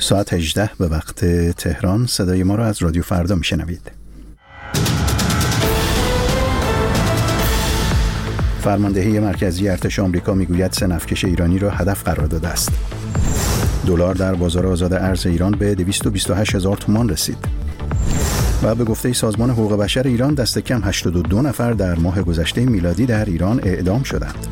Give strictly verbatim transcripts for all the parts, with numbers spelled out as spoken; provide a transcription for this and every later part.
ساعت هجده به وقت تهران. صدای ما را از رادیو فردا میشنوید. فرماندهی مرکزی ارتش آمریکا میگوید سه نفتکش ایرانی را هدف قرار داده است. دلار در بازار آزاد ارز ایران به دویست و بیست و هشت هزار تومان رسید. و به گفته سازمان حقوق بشر ایران دست کم هشتاد و دو نفر در ماه گذشته میلادی در ایران اعدام شدند.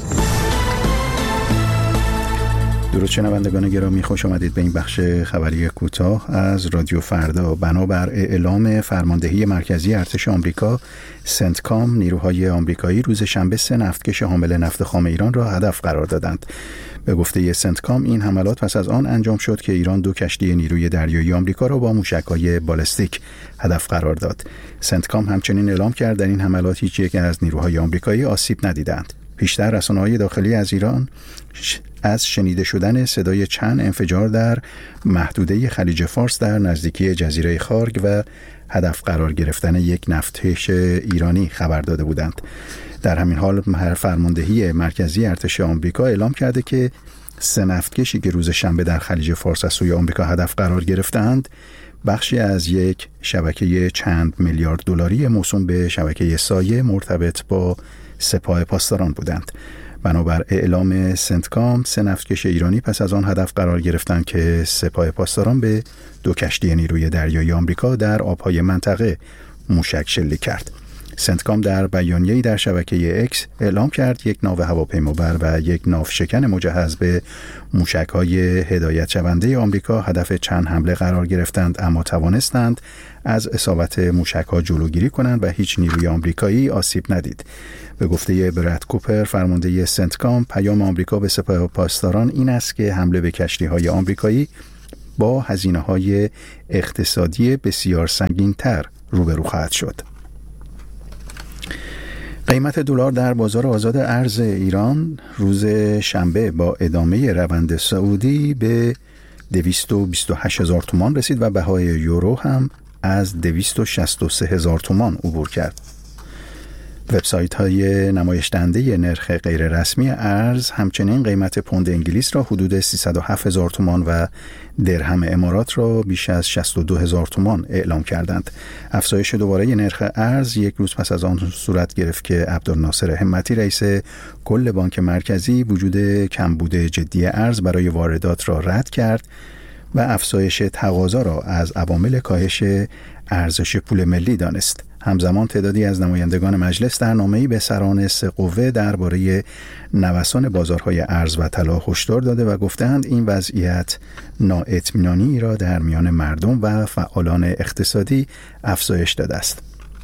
درود شنوندگان گرامی، خوش آمدید به این بخش خبری کوتاه از رادیو فردا. بنابر اعلام فرماندهی مرکزی ارتش آمریکا، سنتکام، نیروهای آمریکایی روز شنبه سه نفتکش حامل نفت خام ایران را هدف قرار دادند. به گفته سنتکام این حملات پس از آن انجام شد که ایران دو کشتی نیروی دریایی آمریکا را با موشک‌های بالستیک هدف قرار داد. سنتکام همچنین اعلام کرد در این حملات هیچ یک از نیروهای آمریکایی آسیب ندیدند. پیشتر رسانه‌های داخلی از ایران از شنیده شدن صدای چند انفجار در محدوده خلیج فارس در نزدیکی جزیره خارگ و هدف قرار گرفتن یک نفتکش ایرانی خبر داده بودند. در همین حال فرماندهی مرکزی ارتش آمریکا اعلام کرده که سه نفتکشی که روز شنبه در خلیج فارس از سوی آمریکا هدف قرار گرفتند بخشی از یک شبکه چند میلیارد دلاری موسوم به شبکه سایه مرتبط با سپاه پاسداران بودند. بنابر اعلام سنتکام سه نفتکش ایرانی پس از آن هدف قرار گرفتند که سپاه پاسداران به دو کشتی نیروی دریایی آمریکا در آبهای منطقه موشک شلیک کرد. سنتکام در بیانیه‌ای در شبکه اکس اعلام کرد یک ناو هواپیمابر و یک ناوشکن مجهز به موشک‌های هدایت شونده آمریکا هدف چند حمله قرار گرفتند، اما توانستند از اصابت موشک‌ها جلوگیری کنند و هیچ نیروی آمریکایی آسیب ندید. به گفته براد کوپر، فرمانده سنتکام، پیام آمریکا به سپاه پاسداران این است که حمله به کشتی‌های آمریکایی با هزینه‌های اقتصادی بسیار سنگین‌تر روبرو خواهد شد. قیمت دلار در بازار آزاد ارز ایران روز شنبه با ادامه روند صعودی به دویست و بیست و هشت هزار تومان رسید و بهای یورو هم از دویست و شصت و سه هزار تومان عبور کرد. وبسایت های نمایش دهنده نرخ غیر رسمی ارز همچنین قیمت پوند انگلیس را حدود سیصد و هفت هزار تومان و درهم امارات را بیش از شصت و دو هزار تومان اعلام کردند. افزایش دوباره نرخ ارز یک روز پس از آن صورت گرفت که عبدالناصر همتی رئیس کل بانک مرکزی وجود کمبود جدی ارز برای واردات را رد کرد و افزایش تقاضا را از عوامل کاهش ارزش پول ملی دانست. همزمان تعدادی از نمایندگان مجلس در نامه‌ای به سران سه قوه درباره نوسان بازارهای ارز و طلا هشدار داده و گفتند این وضعیت نااطمینانی را در میان مردم و فعالان اقتصادی افزایش داده است.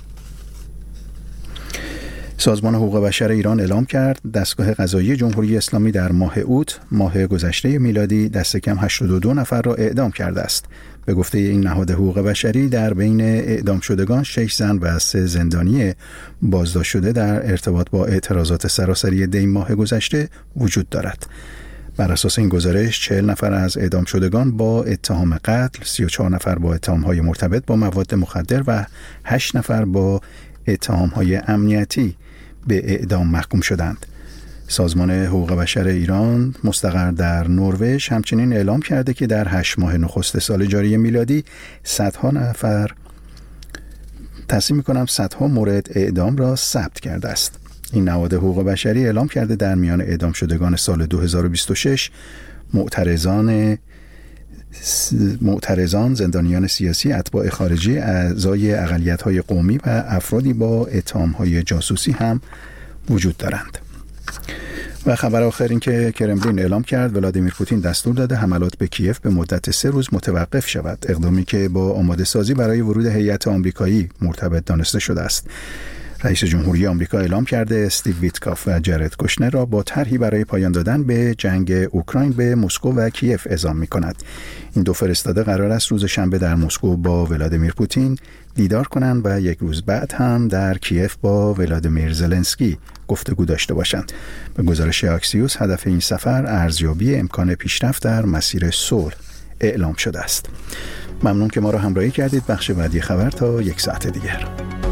سازمان حقوق بشر ایران اعلام کرد دستگاه قضایی جمهوری اسلامی در ماه اوت ماه گذشته میلادی دست کم هشتاد و دو نفر را اعدام کرده است. به گفته این نهاد حقوق بشری در بین اعدام شدگان شش زن و سه زندانی بازداشت شده در ارتباط با اعتراضات سراسری دی ماه گذشته وجود دارد. بر اساس این گزارش چهل نفر از اعدام شدگان با اتهام قتل، سی و چهار نفر با اتهام‌های مرتبط با مواد مخدر و هشت نفر با اتهام‌های امنیتی به اعدام محکوم شدند. سازمان حقوق بشر ایران مستقر در نروژ همچنین اعلام کرده که در هشت ماه نخست سال جاری میلادی صدها نفر تصمیم می‌کنم صدها مورد اعدام را ثبت کرده است. این نهاد حقوق بشری اعلام کرده در میان اعدام شدگان سال دو هزار و بیست و شش معترضان معترضان، زندانیان سیاسی، اتباع خارجی، اعضای اقلیت‌های قومی و افرادی با اتهام‌های جاسوسی هم وجود دارند. و خبر آخر این که کرملین اعلام کرد ولادیمیر پوتین دستور داده حملات به کیف به مدت سه روز متوقف شود، اقدامی که با آماده سازی برای ورود هیئت آمریکایی مرتبط دانسته شده است. رئیس جمهوری آمریکا اعلام کرده استیو ویتکاف و جرد کوشنر را با طرحی برای پایان دادن به جنگ اوکراین به مسکو و کیف اعزام می‌کند. این دو فرستاده قرار است روز شنبه در مسکو با ولادیمیر پوتین دیدار کنند و یک روز بعد هم در کیف با ولادیمیر زلنسکی گفتگو داشته باشند. به گزارش آکسیوس هدف این سفر ارزیابی امکان پیشرفت در مسیر صلح اعلام شده است. ممنون که ما را همراهی کردید. بخش بعدی خبر تا یک ساعت دیگر.